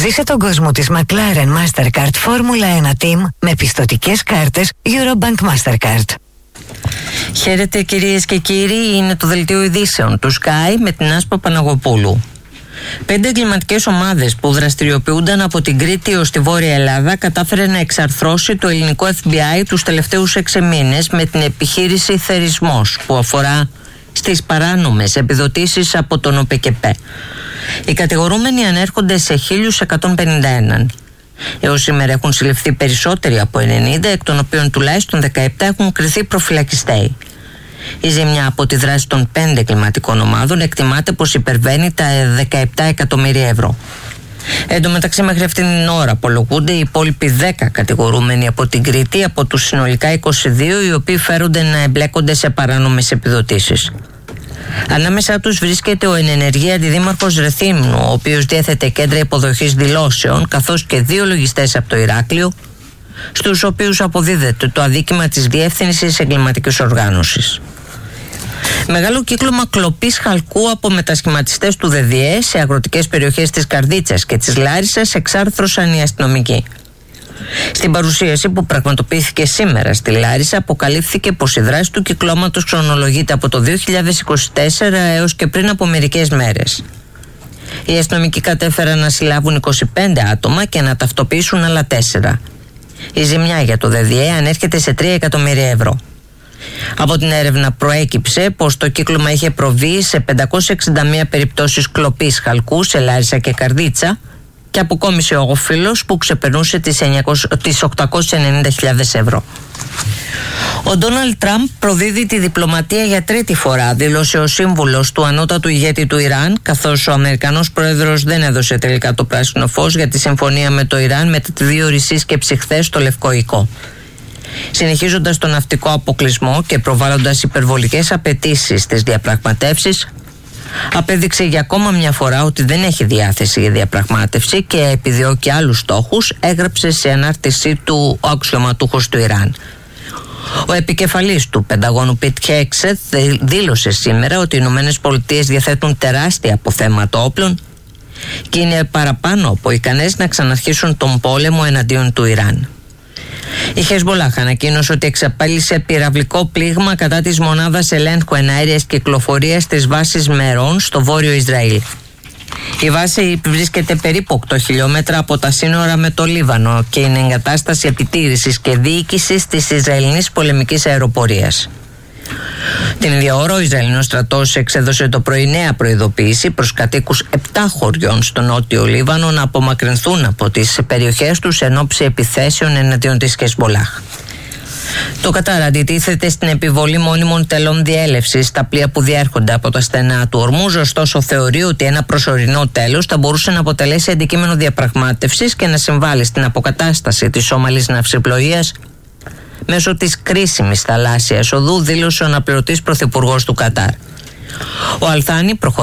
Ζήσε τον κόσμο της McLaren Mastercard Formula 1 Team με πιστωτικές κάρτες Eurobank Mastercard. Χαίρετε κυρίες και κύριοι, είναι το δελτίο ειδήσεων του Sky με την Άσπα Παναγοπούλου. 5 εγκληματικές ομάδες που δραστηριοποιούνταν από την Κρήτη ως τη Βόρεια Ελλάδα κατάφερε να εξαρθρώσει το ελληνικό FBI τους τελευταίους 6 μήνες με την επιχείρηση Θερισμός, που αφορά στις παράνομες επιδοτήσεις από τον ΟΠΕΚΕΠΕ. Οι κατηγορούμενοι ανέρχονται σε 1.151. Έως σήμερα έχουν συλληφθεί περισσότεροι από 90, εκ των οποίων τουλάχιστον 17 έχουν κριθεί προφυλακιστέοι. Η ζημιά από τη δράση των 5 εγκληματικών ομάδων εκτιμάται πως υπερβαίνει τα 17 εκατομμύρια ευρώ. Εν τω μεταξύ, μέχρι αυτήν την ώρα απολογούνται οι υπόλοιποι 10 κατηγορούμενοι από την Κρήτη, από τους συνολικά 22 οι οποίοι φέρονται να εμπλέκονται σε παράνομες επιδοτήσεις. Ανάμεσά τους βρίσκεται ο εν ενεργεία αντιδήμαρχος Ρεθύμνου, ο οποίος διέθετε κέντρα υποδοχής δηλώσεων, καθώς και 2 λογιστές από το Ηράκλειο, στους οποίους αποδίδεται το αδίκημα της διεύθυνσης εγκληματικής οργάνωσης. Μεγάλο κύκλωμα κλοπής χαλκού από μετασχηματιστές του ΔΔΕ σε αγροτικές περιοχές της Καρδίτσας και της Λάρισσας εξάρθρωσαν οι αστυνομικοί. Στην παρουσίαση που πραγματοποιήθηκε σήμερα στη Λάρισα, αποκαλύφθηκε πως η δράση του κυκλώματος χρονολογείται από το 2024 έως και πριν από μερικές μέρες. Οι αστυνομικοί κατέφεραν να συλλάβουν 25 άτομα και να ταυτοποιήσουν άλλα 4. Η ζημιά για το ΔΔΕ ανέρχεται σε 3 εκατομμύρια ευρώ. Από την έρευνα προέκυψε πως το κύκλωμα είχε προβεί σε 561 περιπτώσεις κλοπής χαλκού σε Λάρισα και Καρδίτσα και αποκόμισε ο όφελος που ξεπερνούσε τις 890.000 ευρώ. Ο Ντόναλντ Τραμπ προδίδει τη διπλωματία για τρίτη φορά, δήλωσε ο σύμβουλος του ανώτατου ηγέτη του Ιράν, καθώς ο Αμερικανός πρόεδρος δεν έδωσε τελικά το πράσινο φως για τη συμφωνία με το Ιράν μετά τη δύο σύσκεψη χθες στο Λευκό Οικό. Συνεχίζοντας τον ναυτικό αποκλεισμό και προβάλλοντας υπερβολικές απαιτήσεις στις διαπραγματεύσεις, απέδειξε για ακόμα μια φορά ότι δεν έχει διάθεση για διαπραγμάτευση και επιδιώκει άλλους στόχους, έγραψε σε ανάρτησή του ο αξιωματούχος του Ιράν. Ο επικεφαλής του Πενταγώνου Πιτ Χέξετ δήλωσε σήμερα ότι οι Ηνωμένες Πολιτείες διαθέτουν τεράστια αποθέματα όπλων και είναι παραπάνω από ικανές να ξαναρχίσουν τον πόλεμο εναντίον του Ιράν. Η Χεσμολάχ ανακοίνωσε ότι εξαπέλυσε πυραυλικό πλήγμα κατά της μονάδας ελέγχου εναέριας κυκλοφορίας της βάσης Μερών στο βόρειο Ισραήλ. Η βάση βρίσκεται περίπου 8 χιλιόμετρα από τα σύνορα με το Λίβανο και είναι εγκατάσταση επιτήρησης και διοίκησης της Ισραηλινής πολεμικής αεροπορίας. Την ίδια ώρα ο Ισραηλινός στρατός εξέδωσε το πρωί νέα προειδοποίηση προς κατοίκους 7 χωριών στο νότιο Λίβανο να απομακρυνθούν από τις περιοχές τους εν ώψη επιθέσεων εναντίον της Χεσμολάχ. Το Κατάρ αντιτίθεται στην επιβολή μόνιμων τελών διέλευσης στα πλοία που διέρχονται από τα στενά του Ορμούζ, ωστόσο θεωρεί ότι ένα προσωρινό τέλος θα μπορούσε να αποτελέσει αντικείμενο διαπραγμάτευσης και να συμβάλλει στην αποκατάσταση της όμαλης ναυσιπλοείας μέσω της κρίσιμης θαλάσσιας οδού, δήλωσε ο αναπληρωτής πρωθυπουργός του Κατάρ. Ο Αλθάνη